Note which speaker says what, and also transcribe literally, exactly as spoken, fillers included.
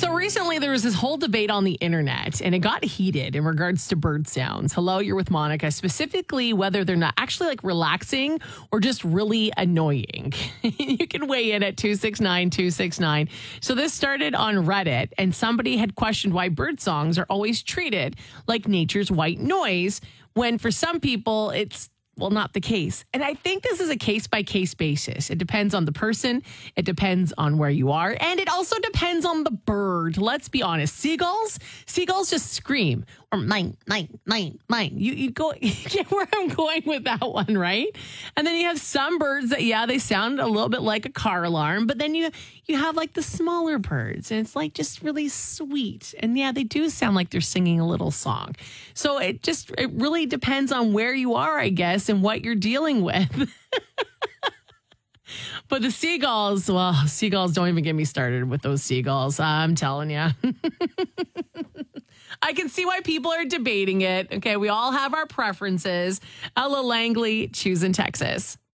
Speaker 1: So recently there was this whole debate on the internet and it got heated in regards to bird sounds. Hello, you're with Monica, specifically whether they're not actually like relaxing or just really annoying. You can weigh in at two six nine, two six nine. So this started on Reddit and somebody had questioned why bird songs are always treated like nature's white noise when for some people it's well, not the case. And I think this is a case by case basis. It depends on the person. It depends on where you are. And it also depends on the bird. Let's be honest. Seagulls, seagulls just scream or mine, mine, mine, mine. You, you go, you get where I'm going with that one, right? And then you have some birds that, yeah, they sound a little bit like a car alarm, but then you, you have like the smaller birds and it's like just really sweet. And yeah, they do sound like they're singing a little song. So it just, it really depends on where you are, I guess, and what you're dealing with. But the seagulls, well, seagulls, don't even get me started with those seagulls. I'm telling you. I can see why people are debating it. Okay, we all have our preferences. Ella Langley, choosing Texas.